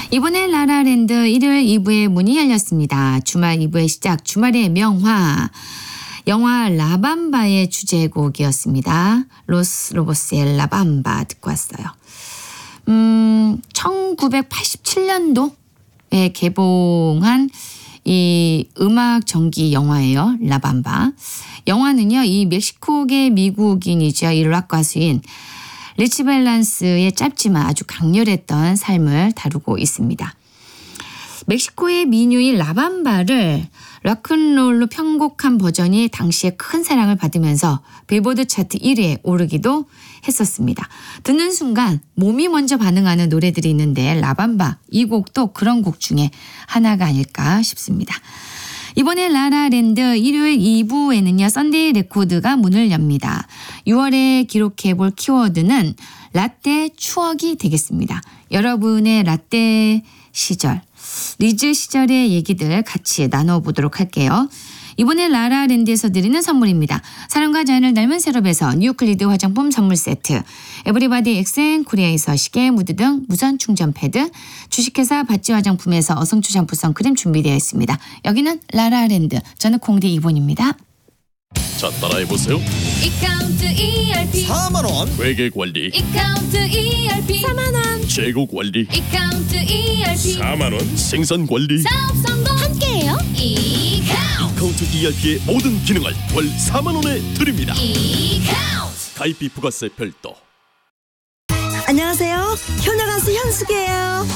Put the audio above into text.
이번에 라라랜드 일요일 2부의 문이 열렸습니다. 주말 2부의 시작, 주말의 명화. 영화 라밤바의 주제곡이었습니다. 로스 로보스의 라밤바 듣고 왔어요. 1987년도에 개봉한 이 음악 전기 영화예요. 라밤바. 영화는요, 이 멕시코계 미국인이죠. 이 락 가수인 리치 밸런스의 짧지만 아주 강렬했던 삶을 다루고 있습니다. 멕시코의 민요인 라밤바를 락큰롤로 편곡한 버전이 당시에 큰 사랑을 받으면서 빌보드 차트 1위에 오르기도 했었습니다. 듣는 순간 몸이 먼저 반응하는 노래들이 있는데 라밤바, 이 곡도 그런 곡 중에 하나가 아닐까 싶습니다. 이번에 라라랜드 일요일 2부에는요. 썬데이 레코드가 문을 엽니다. 6월에 기록해볼 키워드는 라떼 추억이 되겠습니다. 여러분의 라떼 시절, 리즈 시절의 얘기들 같이 나눠보도록 할게요. 이번에 라라랜드에서 드리는 선물입니다. 사랑과 자연을 닮은 세롭에서 뉴클리드 화장품 선물 세트, 에브리바디 엑센코리아에서 시계, 무드 등 무선 충전 패드, 주식회사 바찌 화장품에서 어성초 샴푸 선크림 준비되어 있습니다. 여기는 라라랜드, 저는 콩디 이본입니다. 자, 따라해보세요. 이카운트 ERP 4만원 회계관리, 이카운트 ERP 4만원 재고관리, 이카운트 ERP 4만원 생산관리. 사업 성공 함께해요. 이카운트 ERP의 모든 기능을 월 4만원에 드립니다. 이카운트 가입비 부가세 별도. 안녕하세요. 효녀 가수 현숙이에요.